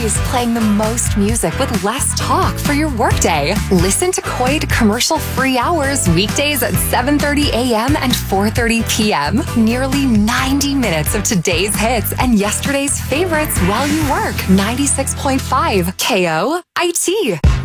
always playing the most music with less talk for your workday. Listen to Coit commercial-free hours weekdays at 7:30 a.m. and 4:30 p.m. Nearly 90 minutes of today's hits and yesterday's favorites while you work. 96.5 KOIT.